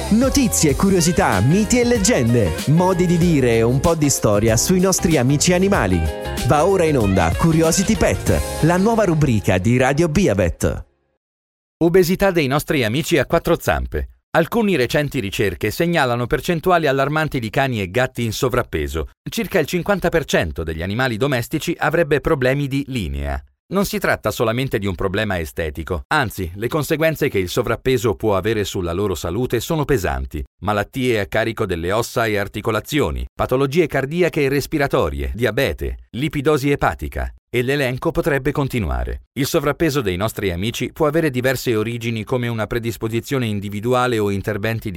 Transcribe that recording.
Notizie, curiosità, miti e leggende, modi di dire e un po' di storia sui nostri amici animali. Va ora in onda Curiosity Pet, la nuova rubrica di Radio Beavet. Obesità dei nostri amici a quattro zampe. Alcune recenti ricerche segnalano percentuali allarmanti di cani e gatti in sovrappeso. Circa il 50% degli animali domestici avrebbe problemi di linea. Non si tratta solamente di un problema estetico, anzi, le conseguenze che il sovrappeso può avere sulla loro salute sono pesanti. Malattie a carico delle ossa e articolazioni, patologie cardiache e respiratorie, diabete, lipidosi epatica. E l'elenco potrebbe continuare. Il sovrappeso dei nostri amici può avere diverse origini come una predisposizione individuale o interventi di